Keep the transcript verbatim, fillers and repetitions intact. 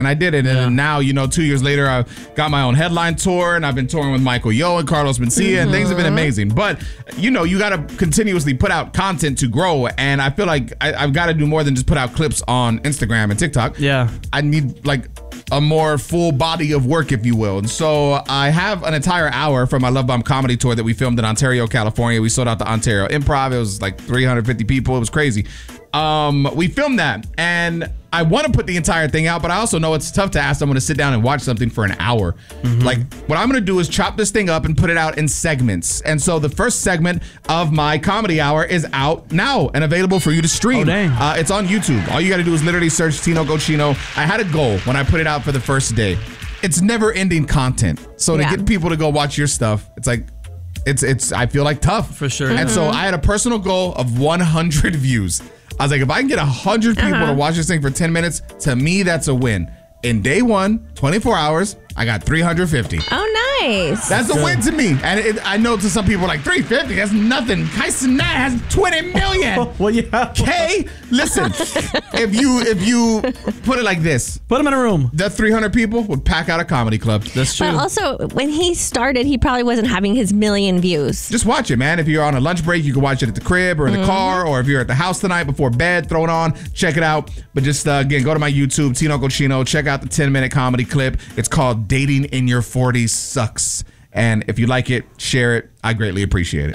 And I did it. And Yeah. now, you know, two years later, I got my own headline tour, and I've been touring with Michael Yo and Carlos Mencia, mm-hmm. and things have been amazing. But, you know, you got to continuously put out content to grow. And I feel like I, I've got to do more than just put out clips on Instagram and TikTok. Yeah. I need, like, a more full body of work, if you will. And so I have an entire hour from my Love Bomb comedy tour that we filmed in Ontario, California. We sold out the Ontario Improv. It was like three hundred fifty people. It was crazy. Um, we filmed that, and I want to put the entire thing out, but I also know it's tough to ask someone to sit down and watch something for an hour. Mm-hmm. Like, what I'm going to do is chop this thing up and put it out in segments. And so the first segment of my comedy hour is out now and available for you to stream. Oh, dang. Uh, it's on YouTube. All you got to do is literally search Tino Cochino. I had a goal when I put it out for the first day. It's never ending content. So to Yeah. get people to go watch your stuff, it's like, it's, it's, I feel like tough. For sure. And Mm-hmm. so I had a personal goal of one hundred views. I was like, if I can get one hundred people Uh-huh. to watch this thing for ten minutes, to me, that's a win. In day one, twenty-four hours, I got three hundred fifty. Oh, nice. That's a win to me. And it, I know to some people like three hundred fifty, that's nothing. Kaisen Nat has twenty million. Well, yeah. Okay, listen, if you if you put it like this, Put him in a room. the three hundred people would pack out a comedy club. That's true. But also, when he started, he probably wasn't having his million views. Just watch it, man. If you're on a lunch break, you can watch it at the crib or in the Mm-hmm. car, or if you're at the house tonight before bed, throw it on, check it out. But just, uh, again, go to my YouTube, Tino Cochino, check out the ten-minute comedy clip. It's called Dating in Your forties Sucks. And if you like it, share it. I greatly appreciate it.